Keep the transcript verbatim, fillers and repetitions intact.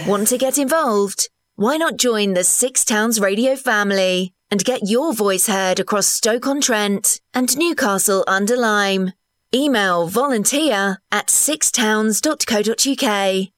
Want to get involved? Why not join the Six Towns Radio family and get your voice heard across Stoke-on-Trent and Newcastle under Lyme? Email volunteer at sixtowns dot co dot uk.